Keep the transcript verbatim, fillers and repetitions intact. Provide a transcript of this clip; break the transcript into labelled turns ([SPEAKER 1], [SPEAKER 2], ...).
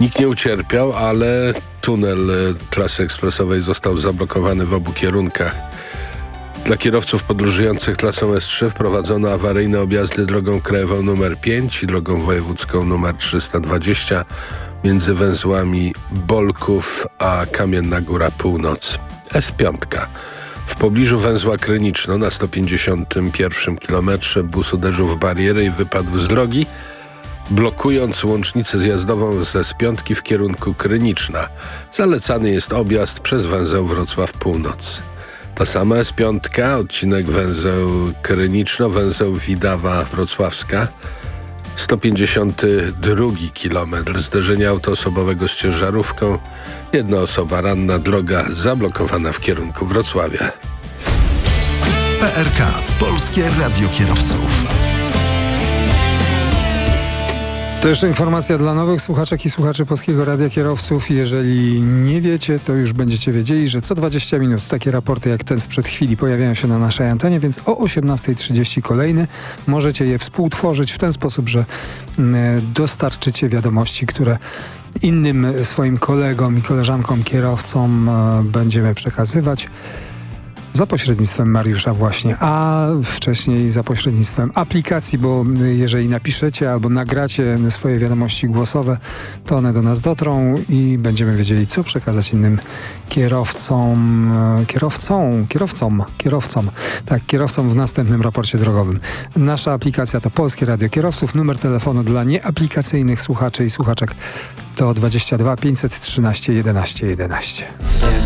[SPEAKER 1] Nikt nie ucierpiał, ale tunel trasy ekspresowej został zablokowany w obu kierunkach. Dla kierowców podróżujących trasą S trzy wprowadzono awaryjne objazdy drogą krajową nr pięć i drogą wojewódzką nr trzysta dwadzieścia między węzłami Bolków a Kamienna Góra Północ. S pięć. W pobliżu węzła Kryniczno na sto pięćdziesiątym pierwszym kilometrze bus uderzył w barierę i wypadł z drogi, blokując łącznicę zjazdową z S pięć w kierunku Kryniczna. Zalecany jest objazd przez węzeł Wrocław Północ. Ta sama S pięć, odcinek węzeł Kryniczno, węzeł Widawa Wrocławska, sto pięćdziesiąty drugi kilometr, zderzenie auto osobowego z ciężarówką, jedna osoba ranna, droga zablokowana w kierunku Wrocławia.
[SPEAKER 2] P R K, Polskie Radio Kierowców.
[SPEAKER 3] To jeszcze informacja dla nowych słuchaczek i słuchaczy Polskiego Radia Kierowców. Jeżeli nie wiecie, to już będziecie wiedzieli, że co dwadzieścia minut takie raporty jak ten sprzed chwili pojawiają się na naszej antenie, więc o osiemnastej trzydzieści kolejny możecie je współtworzyć w ten sposób, że dostarczycie wiadomości, które innym swoim kolegom i koleżankom kierowcom będziemy przekazywać. Za pośrednictwem Mariusza właśnie, a wcześniej za pośrednictwem aplikacji, bo jeżeli napiszecie albo nagracie swoje wiadomości głosowe, to one do nas dotrą i będziemy wiedzieli, co przekazać innym kierowcom, kierowcom, kierowcom, kierowcom, tak, kierowcom w następnym raporcie drogowym. Nasza aplikacja to Polskie Radio Kierowców, numer telefonu dla nieaplikacyjnych słuchaczy i słuchaczek to dwadzieścia dwa pięćset trzynaście jedenaście jedenaście.